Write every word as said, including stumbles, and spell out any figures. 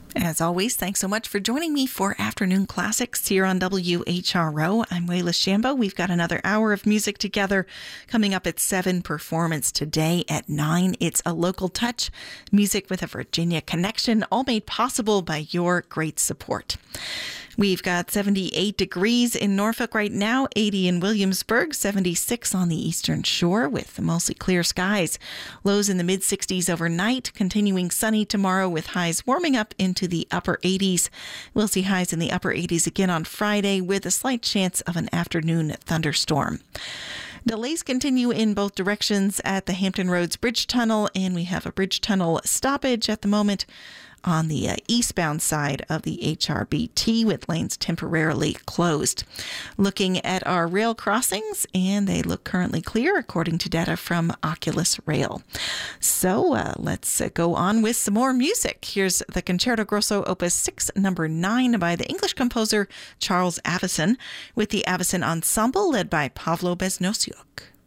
As always, thanks so much for joining me for Afternoon Classics here on W H R O. I'm Wayla Shambo. We've got another hour of music together coming up at seven. Performance today at nine. It's A Local Touch, music with a Virginia connection, all made possible by your great support. We've got seventy-eight degrees in Norfolk right now, eighty in Williamsburg, seventy-six on the Eastern Shore with mostly clear skies. Lows in the mid sixties overnight, continuing sunny tomorrow with highs warming up into the upper eighties. We'll see highs in the upper eighties again on Friday with a slight chance of an afternoon thunderstorm. Delays continue in both directions at the Hampton Roads Bridge Tunnel, and we have a bridge tunnel stoppage at the moment on the uh, eastbound side of the H R B T with lanes temporarily closed. Looking at our rail crossings, and they look currently clear according to data from Oculus Rail. So uh, let's uh, go on with some more music. Here's the Concerto Grosso Opus six, number nine by the English composer Charles Avison with the Avison Ensemble led by Pavlo Beznosjuk.